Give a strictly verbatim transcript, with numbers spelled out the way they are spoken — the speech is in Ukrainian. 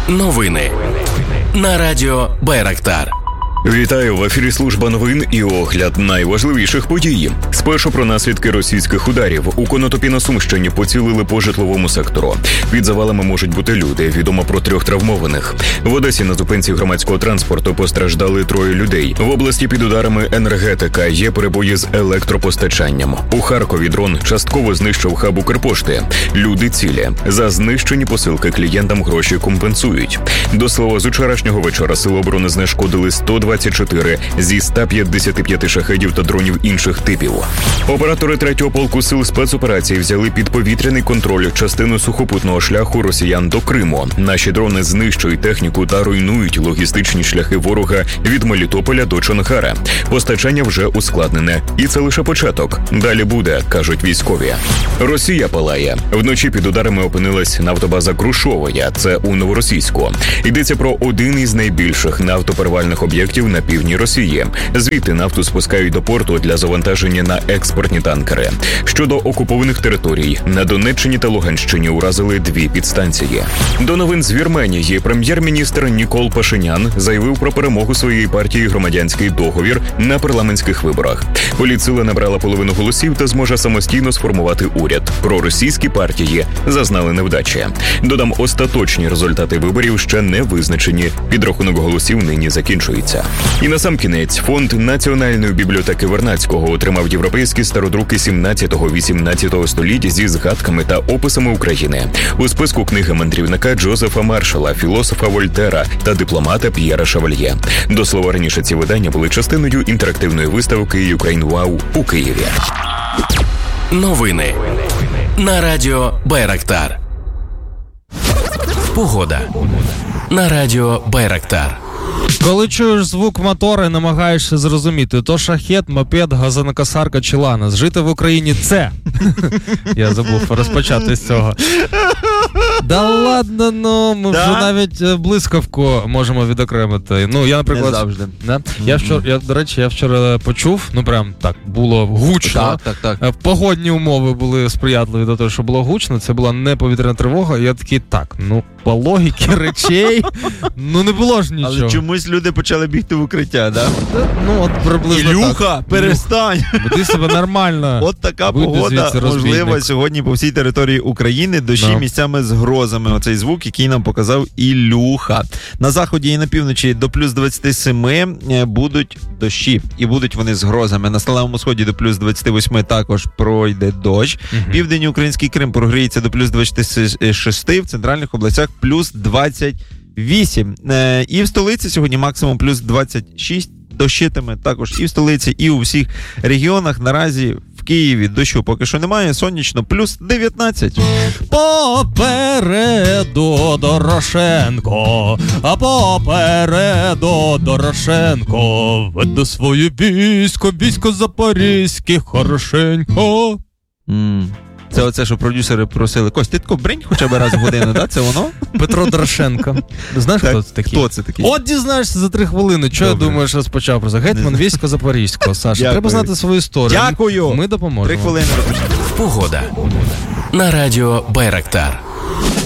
Новини на радіо Байрактар. Вітаю, в ефірі служба новин і огляд найважливіших подій. Спершу про наслідки російських ударів. У Конотопі на Сумщині поцілили по житловому сектору. Під завалами можуть бути люди. Відомо про трьох травмованих. В Одесі на зупинці громадського транспорту постраждали троє людей. В області під ударами енергетика, є перебої з електропостачанням. У Харкові дрон частково знищив хаб Укрпошти. Люди цілі. За знищені посилки клієнтам гроші компенсують. До слова, з вчорашнього вечора Сили оборони знешкодили сто двадцять чотири зі ста п'ятдесяти п'яти шахедів та дронів інших типів. Оператори третього полку сил спецоперації взяли під повітряний контроль частину сухопутного шляху росіян до Криму. Наші дрони знищують техніку та руйнують логістичні шляхи ворога від Мелітополя до Чонгара. Постачання вже ускладнене. І це лише початок. Далі буде, кажуть військові. Росія палає. Вночі під ударами опинилась нафтобаза Крушовая. Це у Новоросійську. Йдеться про один із найбільших нафтоперевальних об'єктів на півдні Росії. Звідти нафту спускають до порту для завантаження на експортні танкери. Щодо окупованих територій, на Донеччині та Луганщині уразили дві підстанції. До новин з Вірменії прем'єр-міністр Нікол Пашинян заявив про перемогу своєї партії «Громадянський договір» на парламентських виборах. Політсила набрала половину голосів та зможе самостійно сформувати уряд. Проросійські партії зазнали невдачі. Додам, остаточні результати виборів ще не визначені. Підрахунок голосів нині закінчується. І насамкінець, фонд Національної бібліотеки Вернадського отримав європейські стародруки сімнадцятого-вісімнадцятого століть зі згадками та описами України. У списку книги мандрівника Джозефа Маршала, філософа Вольтера та дипломата П'єра Шевальє. До слова, раніше ці видання були частиною інтерактивної виставки «Ukraine Wow» у Києві. Новини на радіо Байрактар. Погода на радіо Байрактар. Коли чуєш звук мотора і намагаєшся зрозуміти, то шахет, мопед, газонокосарка чи ланос. Жити в Україні – це. Я забув розпочати з цього. Да ладно, ну, ми да? вже навіть блискавку можемо відокремити. Ну, я, наприклад... Не завжди. Да? Mm-hmm. Я вчора, я, до речі, я вчора почув, ну, прям так, було гучно. Так, так, так. Погодні умови були сприятливі до того, що було гучно. Це була не повітряна тривога. І я такий, так, ну, по логіки речей, ну, не було ж нічого. Але чомусь люди почали бігти в укриття, да? Ну, от приблизно Ілюха, так. перестань! Веди себе нормально. От така Вийди погода звідси, можлива сьогодні по всій території України. Дощі no. місцями з грозами. Оцей звук, який нам показав Ілюха. На заході і на півночі до плюс двадцять сім будуть дощі. І будуть вони з грозами. На Сталевому сході до плюс двадцять вісім також пройде дощ. Uh-huh. Південний український Крим прогріється до плюс двадцять шість. В центральних областях плюс двадцять вісім. Е, і в столиці сьогодні максимум плюс двадцять шість. Дощитиме також і в столиці, і у всіх регіонах. Наразі в Києві дощу поки що немає. Сонячно плюс дев'ятнадцять. Попереду Дорошенко, а попереду Дорошенко веде своє військо, військо запорізьке, хорошенько. Ммм. Це оце, що продюсери просили. Кость, ти тако бринь хоча б раз в годину, да? Це воно? Петро Дорошенко. Знаєш, так, хто це такий? Хто це такий? От дізнаєшся за три хвилини. Чого, я думаєш, розпочав про гетьман військо Запорізького. Саша, дякую. Треба знати свою історію. Дякую. Ми допоможемо. Три хвилини розпочнемо. Погода на радіо Байрактар.